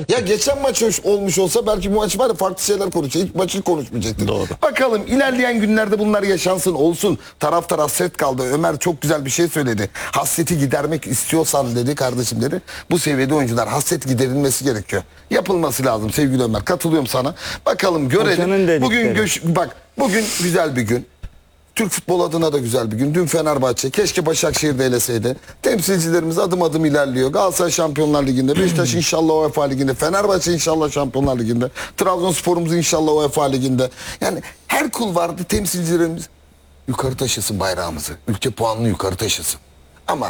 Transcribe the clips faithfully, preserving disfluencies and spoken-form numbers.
Ya geçen maç hoş olmuş olsa belki bu maç var ya farklı şeyler konuşacak. İlk maçı konuşmayacaktık. Doğru. Bakalım ilerleyen günlerde bunlar yaşansın olsun. Taraftar hasret kaldı. Ömer çok güzel bir şey söyledi. Hasreti gidermek istiyorsan dedi kardeşim dedi. Bu seviyede oyuncular hasret giderilmesi gerekiyor. Yapılması lazım sevgili Ömer. Katılıyorum sana. Bakalım görelim. Bugün göç, bak bugün güzel bir gün. Türk futbol adına da güzel bir gün. Dün Fenerbahçe, keşke Başakşehir'de eleseydi. Temsilcilerimiz adım adım ilerliyor. Galatasaray Şampiyonlar Ligi'nde, Beşiktaş inşallah UEFA Ligi'nde, Fenerbahçe inşallah Şampiyonlar Ligi'nde, Trabzonspor'umuz inşallah UEFA Ligi'nde. Yani her kulvarda temsilcilerimiz yukarı taşısın bayrağımızı. Ülke puanını yukarı taşısın. Ama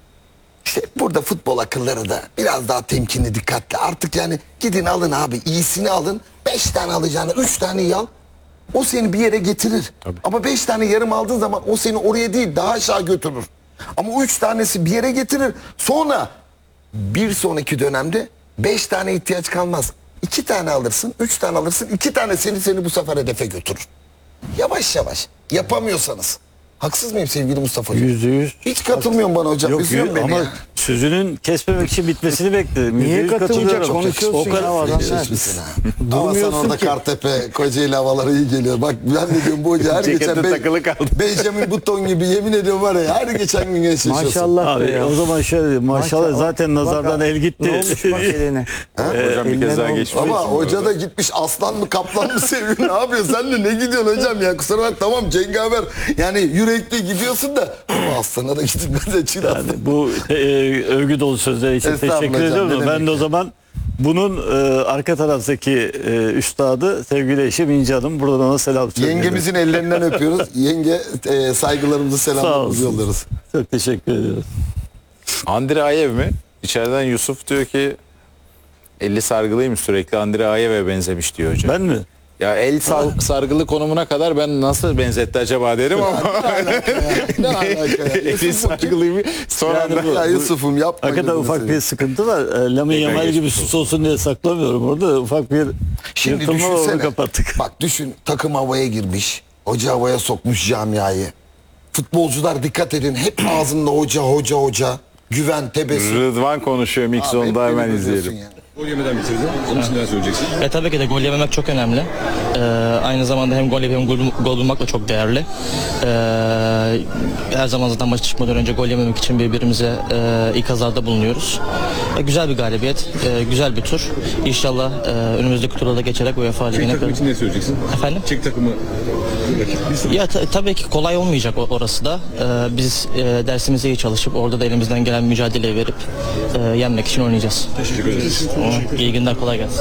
işte burada futbol akılları da biraz daha temkinli, dikkatli. Artık yani gidin alın abi, iyisini alın. Beş tane alacağını üç tane iyi al. O seni bir yere getirir. Tabii. Ama beş tane yarım aldığın zaman o seni oraya değil daha aşağı götürür. Ama üç tanesi bir yere getirir. Sonra bir sonraki dönemde beş tane ihtiyaç kalmaz. İki tane alırsın, üç tane alırsın. İki tane seni seni bu sefer hedefe götürür. Yavaş yavaş. Yapamıyorsanız. Haksız mıyım sevgili Mustafa Hocam? Yüzde yüz. Hiç katılmıyorum bana hocam. Yok, Üzüyor beni ama ya. sözünün kesmemek için bitmesini bekledim. Niye katılacak? Konuşuyorsun o kadar. ya adam. Geçmişsin ha. Ama sen Durmuyorsun orada ki. Kartepe, Kocaeli havaları iyi geliyor. Bak ben de diyorum bu hoca her geçen Ceketi Be- takılı kaldı. Benjamin Button gibi yemin ediyorum var ya her geçen gün gençleşiyorsun. Maşallah Abi be ya. o zaman şöyle diyeyim, maşallah, Maşallah. zaten nazardan Bak, el gitti. Ne olmuş bak eline. Hocam bir kez daha Elinden geçmiş. Ama hoca da gitmiş aslan mı kaplan mı seviyor ne yapıyor sen de ne gidiyorsun hocam ya kusura bak tamam cengaver yani yürekli gidiyorsun da ama aslana da gidilmez de çil aslan. Yani bu e, övgü dolu sözler için Estağfurullah teşekkür hocam, ediyorum. ne da demek Ben de o ya. zaman bunun e, arka taraftaki e, üstadı sevgili eşim İnci Hanım. Buradan ona selam söylüyorum. Yengemizin ellerinden öpüyoruz. Yenge e, saygılarımızı Sağ selamlarımızı olsun. yollarız. Çok teşekkür ediyoruz. Andrei Ayev mi? İçeriden Yusuf diyor ki eli sargılıymış sürekli Andrei Ayev'e benzemiş diyor hocam. Ben mi? Ya el sar- sargılı konumuna kadar ben nasıl benzetti acaba derim ama Ne alaka ya? eli Yusuf bu kim? sargılıymış son Yani anda. bu- Ya Yusuf'um yapma. Hakikaten gözünü ufak seveyim. bir sıkıntı var. E, Lamine Yamal gibi sus olsun diye saklamıyorum orada. Ufak bir Şimdi yırtılma var, onu düşünsene. kapattık. Bak düşün takım havaya girmiş. Hoca havaya sokmuş camiayı. Futbolcular dikkat edin hep ağzında hoca hoca hoca. Güven, tebessüm. Rıdvan konuşuyor Abi, Mixon'da hep hemen beni izleyelim. görüyorsun yani. Gol yemeden bitirdi. Onun için neler söyleyeceksin? E tabii ki de gol yememek çok önemli. Ee, aynı zamanda hem gol yemem hem gol, gol bulmak da çok değerli. Ee, her zaman zaten maça çıkmadan önce gol yememek için birbirimize e, ikazlarda bulunuyoruz. E, güzel bir galibiyet, e, güzel bir tur. İnşallah e, önümüzdeki turda da geçerek UEFA Çek Ligi'ne takımı için ne söyleyeceksin? Efendim? Çek takımı rakip bir sıfır. Ya ta- tabii ki kolay olmayacak o- orası da. Ee, biz e, dersimize iyi çalışıp orada da elimizden gelen mücadeleyi verip e, yenmek için oynayacağız. Teşekkür ederiz. İyi günler, kolay gelsin.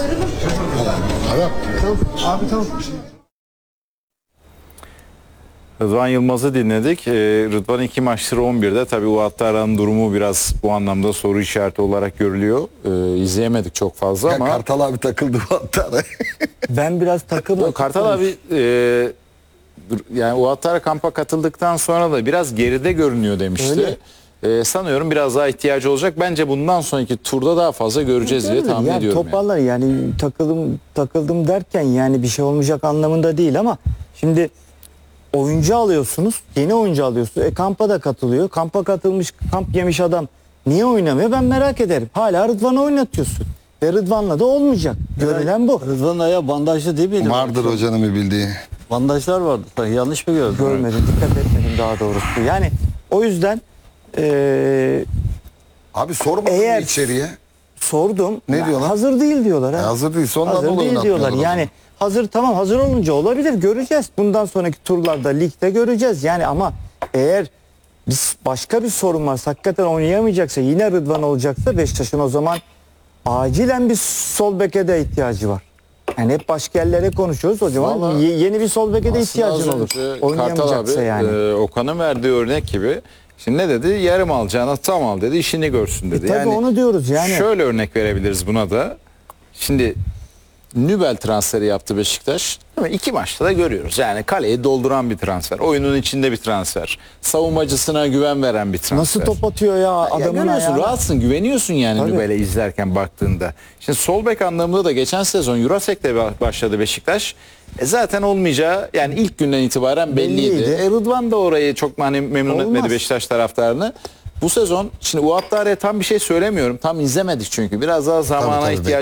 Rıdvan Yılmaz'ı dinledik. Ee, Rıdvan iki maçtır on birde. Tabii Ouattara'nın durumu biraz bu anlamda soru işareti olarak görülüyor. Ee, izleyemedik çok fazla Ya ama Kartal abi takıldı bu hatta. Ben biraz takıldım. Kartal abi e, dur- yani Ouattara kampa katıldıktan sonra da biraz geride görünüyor demişti. Ee, sanıyorum biraz daha ihtiyacı olacak. Bence bundan sonraki turda daha fazla göreceğiz diye tahmin yani ediyorum. yani. toparlar yani. takıldım takıldım derken yani bir şey olmayacak anlamında değil ama şimdi oyuncu alıyorsunuz, yeni oyuncu alıyorsunuz. E kampa da katılıyor. Kampa katılmış, kamp yemiş adam niye oynamıyor ben merak ederim. Hala Rıdvan'ı oynatıyorsun. Ve Rıdvan'la da olmayacak. Görülen bu. Rıdvan'ın ayağı bandajlı değil miydi? Vardır hocanın bir bildiği. Bandajlar vardı. Sanki yanlış mı gördüm? Görmedim, dikkat etmedim daha doğrusu. Yani o yüzden eee Abi sormadın Eğer- mı içeriye? sordum. Ne Ya diyorlar? Hazır değil diyorlar. Ha. E, hazır değil. Sondan Hazır dolayı değil oynatmıyorlar diyorlar. o zaman. Yani hazır tamam hazır olunca olabilir göreceğiz. Bundan sonraki turlarda ligde göreceğiz. Yani ama eğer biz başka bir sorun varsa hakikaten oynayamayacaksa yine Rıdvan olacaksa Beşiktaş'ın o zaman acilen bir sol beke de ihtiyacı var. Yani hep başka yerlere konuşuyoruz o zaman Vallahi ye- yeni bir sol beke de ihtiyacın Aslında az olur. önce Kartal Oynayamayacaksa abi, yani. e, Okan'ın verdiği örnek gibi. Şimdi ne dedi? Yarım alacağına tam al dedi. İşini görsün dedi. E tabii onu diyoruz yani. Şöyle örnek verebiliriz buna da. Şimdi Nübel transferi yaptı Beşiktaş. Değil mi? İki maçta da görüyoruz. Yani kaleyi dolduran bir transfer. Oyunun içinde bir transfer. Savunmacısına güven veren bir transfer. Nasıl top atıyor ya Ya adamın görüyorsun, ayağına. rahatsın, güveniyorsun yani Tabii. Nübel'e izlerken baktığında. Şimdi sol bek anlamında da geçen sezon Jurasek'le başladı Beşiktaş. E zaten olmayacağı yani ilk günden itibaren belliydi. Belliydi. E Rıdvan da orayı çok hani memnun Olmaz. etmedi Beşiktaş taraftarını. Bu sezon şimdi Ouattara'ya tam bir şey söylemiyorum. Tam izlemedik çünkü. Biraz daha zamana Tabii, tabii, ihtiyaç